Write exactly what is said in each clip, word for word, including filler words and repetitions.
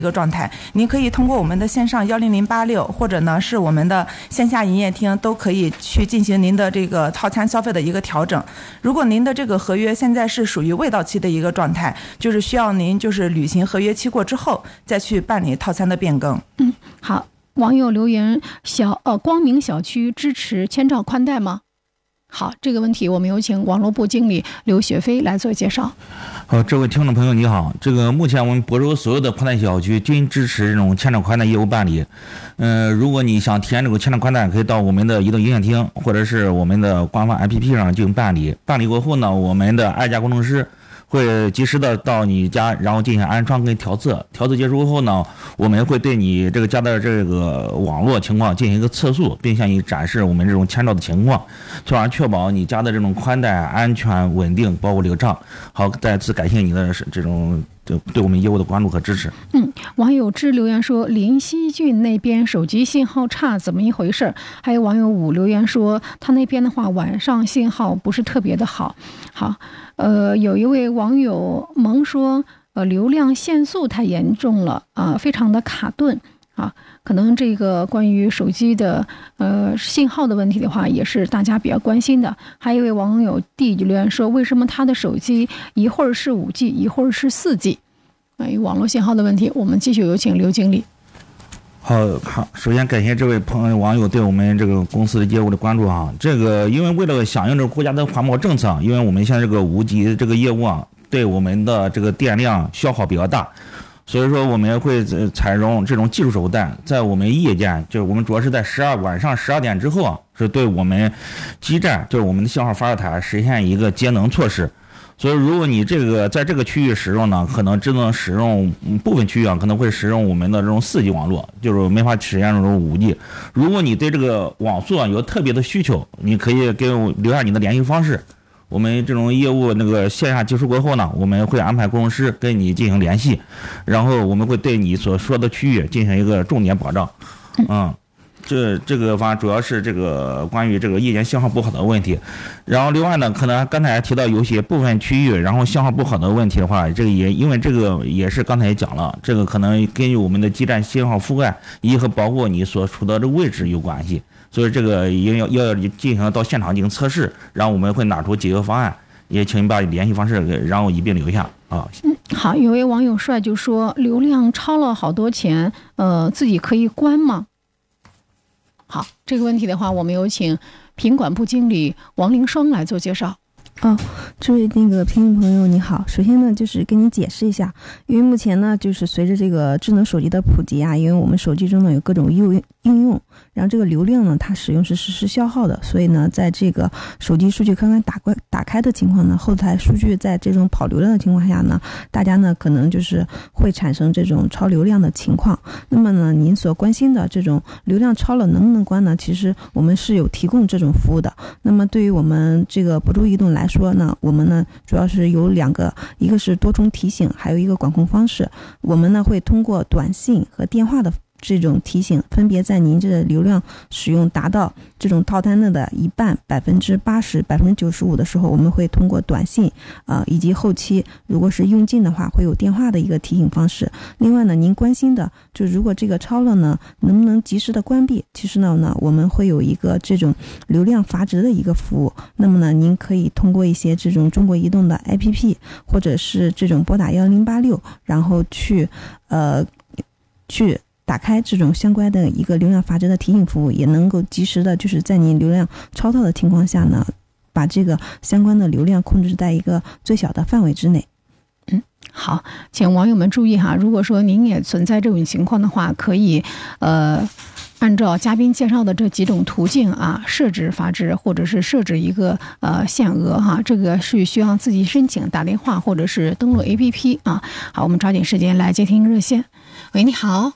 一个状态，您可以通过我们的线上幺零零八六，或者呢是我们的线下营业厅，都可以去进行您的这个套餐消费的一个调整。如果您的这个合约现在是属于未到期的一个状态，就是需要您就是履行合约期过之后再去办理套餐的变更。 嗯，好，网友留言小呃光明小区支持千兆宽带吗？好，这个问题我们有请网络部经理刘雪飞来做介绍。 好，这位听众朋友你好，这个目前我们亳州所有的宽带小区均支持这种千兆宽带业务办理。嗯、呃，如果你想体验这个千兆宽带，可以到我们的移动营业厅或者是我们的官方 A P P 上进行办理。办理过后呢，我们的爱家工程师会及时的到你家，然后进行安装跟调测。调测结束后呢，我们会对你这个家的这个网络情况进行一个测速，并向你展示我们这种千兆的情况，从而确保你家的这种宽带安全稳定，包括流畅。好，再次感谢你的这种对我们业务的关注和支持。 嗯，网友志留言说临溪郡那边手机信号差，怎么一回事？还有网友五留言说他那边的话晚上信号不是特别的好。好，呃，有一位网友萌说，呃，流量限速太严重了啊、呃，非常的卡顿啊。可能这个关于手机的呃信号的问题的话，也是大家比较关心的。还有一位网友 D 留言说，为什么他的手机一会儿是 五 G， 一会儿是 四 G？ 关于网络信号的问题，我们继续有请刘经理。 好好，首先感谢这位朋友网友对我们这个公司的业务的关注啊。这个因为为了响应这个国家的环保政策，因为我们现在这个无极这个业务啊，对我们的这个电量消耗比较大，所以说我们会采用这种技术手段，在我们夜间，就是我们主要是在十二晚上十二点之后啊，是对我们基站，就是我们的信号发射台实现一个节能措施。所以，如果你这个在这个区域使用呢，可能只能使用部分区域啊，可能会使用我们的这种四 G 网络，就是没法实现这种五 G。如果你对这个网速啊有特别的需求，你可以给我留下你的联系方式。我们这种业务那个线下结束过后呢，我们会安排工程师跟你进行联系，然后我们会对你所说的区域进行一个重点保障。嗯。这这个方主要是这个关于这个夜间信号不好的问题，然后另外呢，可能刚才提到有些部分区域，然后信号不好的问题的话，这个也因为这个也是刚才也讲了，这个可能根据我们的基站信号覆盖以及和包括你所处的这个位置有关系，所以这个也要要进行到现场进行测试，然后我们会拿出解决方案，也请你把联系方式然后一并留下啊。 嗯，好，有位网友帅就说流量超了好多钱，呃，自己可以关吗？好，这个问题的话，我们有请品管部经理王凌双来做介绍。 哦，这位那个听众朋友你好，首先呢就是跟你解释一下，因为目前呢就是随着这个智能手机的普及啊，因为我们手机中呢有各种应应用，然后这个流量呢它使用是实时消耗的，所以呢在这个手机数据刚刚打关打开的情况呢，后台数据在这种跑流量的情况下呢，大家呢可能就是会产生这种超流量的情况。那么呢您所关心的这种流量超了能不能关呢，其实我们是有提供这种服务的。那么对于我们这个亳州移动来说呢，我们呢主要是有两个，一个是多重提醒，还有一个管控方式。我们呢会通过短信和电话的这种提醒，分别在您这个流量使用达到这种套餐的一半百分之八十百分之九十五的时候，我们会通过短信啊、呃、以及后期如果是用尽的话会有电话的一个提醒方式。另外呢您关心的就如果这个超了呢能不能及时的关闭，其实呢呢我们会有一个这种流量阀值的一个服务。那么呢您可以通过一些这种中国移动的 A P P 或者是这种拨打幺零八六，然后去呃去打开这种相关的一个流量阀值的提醒服务，也能够及时的就是在你流量超到的情况下呢，把这个相关的流量控制在一个最小的范围之内。 嗯，好，请网友们注意哈，如果说您也存在这种情况的话，可以呃按照嘉宾介绍的这几种途径啊，设置阀值或者是设置一个呃限额哈，这个是需要自己申请，打电话或者是登录 A P P 啊。好，我们抓紧时间来接听热线。喂，你好。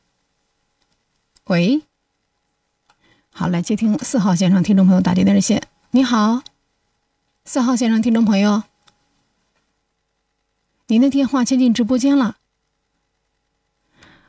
喂，好，来接听四号线上听众朋友打进的热线。你好，四号线上听众朋友，您的电话接进直播间了。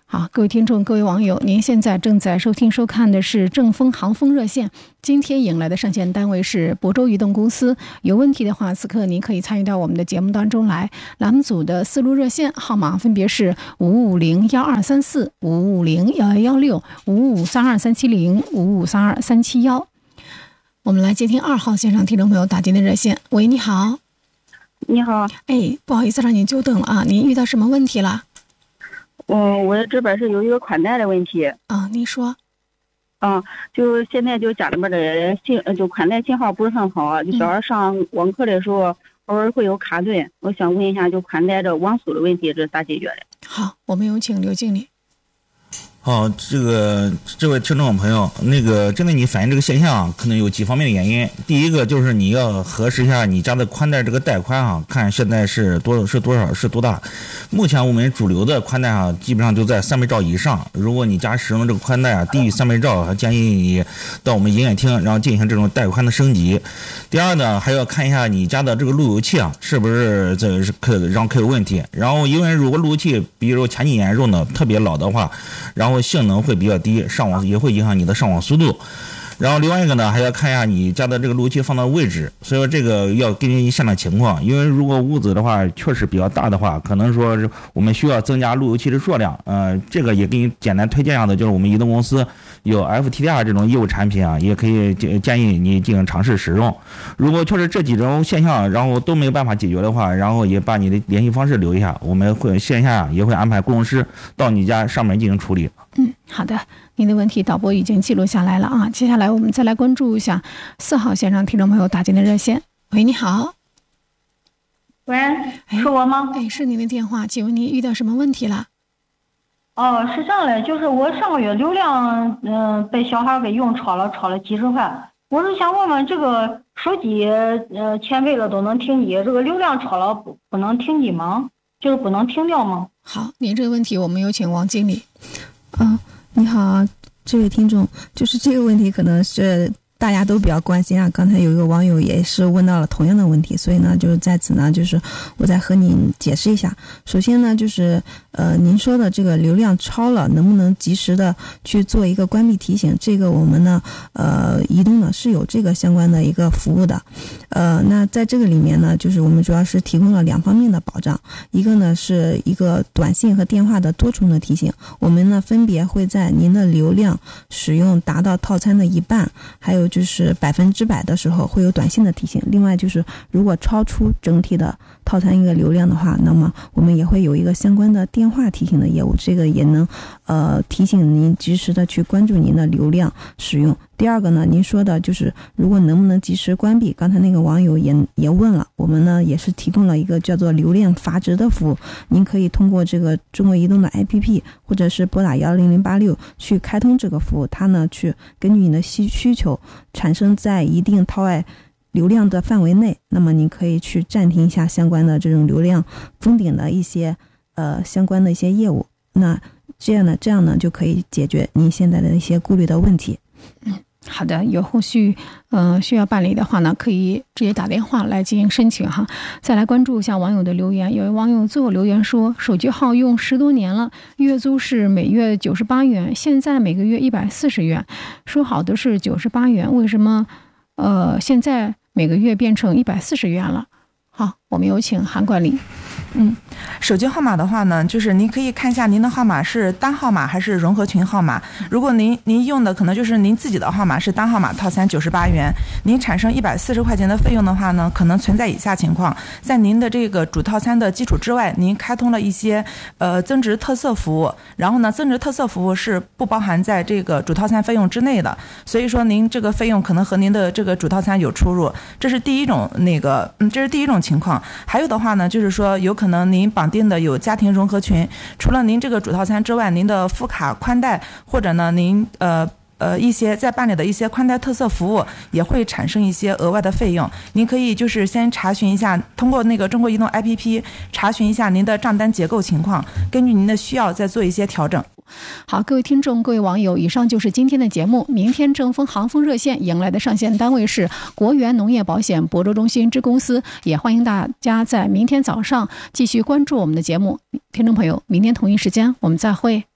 好，各位听众，各位网友，您现在正在收听收看的是正风航风热线。今天迎来的上线单位是亳州移动公司。有问题的话，此刻您可以参与到我们的节目当中来。栏目组的四路热线号码分别是五五零幺二三四、五五零幺幺幺六、五五三二三七零、五五三二三七幺。我们来接听二号线上听众朋友打进的热线。喂，你好。 你好。 哎，不好意思让您久等了啊，您遇到什么问题了？ 嗯，我这边是有一个宽带的问题啊，您说。 啊，就现在就家里面的信，就宽带信号不是很好，就小孩上网课的时候、嗯、偶尔会有卡顿。我想问一下，就宽带这网速的问题，这是咋解决的？ 好，我们有请刘经理。 好，这个这位听众朋友，那个针对你反映这个现象，可能有几方面的原因。第一个就是你要核实一下你家的宽带这个带宽啊，看现在是多是多少是多大。目前我们主流的宽带啊，基本上就在三倍兆以上。如果你家使用的这个宽带啊低于三倍兆，还建议你到我们营业厅，然后进行这种带宽的升级。第二呢，还要看一下你家的这个路由器啊，是不是这是可让可有问题。然后因为如果路由器比如前几年用的特别老的话，然后性能会比较低，上网也会影响你的上网速度。然后另外一个呢，还要看一下你家的这个路由器放的位置，所以说这个要根据现场情况，因为如果屋子的话确实比较大的话，可能说是我们需要增加路由器的数量。呃，这个也给你简单推荐一下的，就是我们移动公司有 F T D R 这种业务产品啊，也可以建议你进行尝试使用。如果确实这几种现象然后都没有办法解决的话，然后也把你的联系方式留一下，我们会线下也会安排工程师到你家上门进行处理。 嗯，好的，您的问题导播已经记录下来了啊。接下来我们再来关注一下四号线上听众朋友打进的热线。喂，你好。 喂，是我吗？ 哎，是您的电话，请问您遇到什么问题了？ 哦，是这样的，就是我上个月流量嗯、呃、被小孩给用超了，超了几十块。我是想问问，这个手机呃欠费了都能停机，这个流量超了不不能停机吗？就是不能停掉吗？ 好，您这个问题我们有请王经理。 啊，你好，这位听众，就是这个问题可能是大家都比较关心啊。刚才有一个网友也是问到了同样的问题，所以呢，就是在此呢，就是我再和您解释一下。首先呢，就是呃，您说的这个流量超了，能不能及时的去做一个关闭提醒？这个我们呢，呃，移动呢是有这个相关的一个服务的。呃，那在这个里面呢，就是我们主要是提供了两方面的保障，一个呢是一个短信和电话的多重的提醒，我们呢分别会在您的流量使用达到套餐的一半，还有就是百分之百的时候会有短信的提醒。另外就是如果超出整体的套餐一个流量的话，那么我们也会有一个相关的电话提醒的业务，这个也能呃提醒您及时的去关注您的流量使用。第二个呢，您说的就是如果能不能及时关闭，刚才那个网友也也问了，我们呢也是提供了一个叫做流量阀值的服务，您可以通过这个中国移动的 A P P 或者是拨打幺零零八六去开通这个服务，它呢去根据你的需需求产生在一定套外流量的范围内，那么您可以去暂停一下相关的这种流量封顶的一些呃相关的一些业务，那这样呢这样呢就可以解决您现在的一些顾虑的问题。 嗯，好的，有后续呃需要办理的话呢，可以直接打电话来进行申请哈。再来关注一下网友的留言，有位网友最后留言说，手机号用十多年了，月租是每月九十八元，现在每个月一百四十元，说好的是九十八元，为什么呃现在每个月变成一百四十元了？好，我们有请韩管理。 嗯，手机号码的话呢，就是您可以看一下您的号码是单号码还是融合群号码。如果您您用的可能就是您自己的号码是单号码套餐九十八元，您产生一百四十块钱的费用的话呢，可能存在以下情况：在您的这个主套餐的基础之外，您开通了一些呃增值特色服务，然后呢，增值特色服务是不包含在这个主套餐费用之内的，所以说您这个费用可能和您的这个主套餐有出入，这是第一种那个嗯，这是第一种情况。还有的话呢，就是说有可能您绑定的有家庭融合群，除了您这个主套餐之外，您的副卡宽带或者呢您呃呃一些在办理的一些宽带特色服务也会产生一些额外的费用。您可以就是先查询一下，通过那个中国移动 A P P 查询一下您的账单结构情况，根据您的需要再做一些调整。 好，各位听众，各位网友，以上就是今天的节目。明天正风航风热线迎来的上线单位是国元农业保险亳州中心支公司，也欢迎大家在明天早上继续关注我们的节目。听众朋友，明天同一时间我们再会。